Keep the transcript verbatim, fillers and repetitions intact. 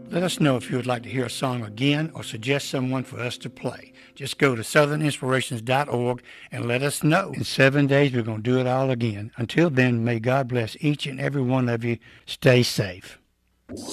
Let us know if you would like to hear a song again or suggest someone for us to play. Just go to southern inspirations dot org and let us know. In seven days, we're going to do it all again. Until then, may God bless each and every one of you. Stay safe.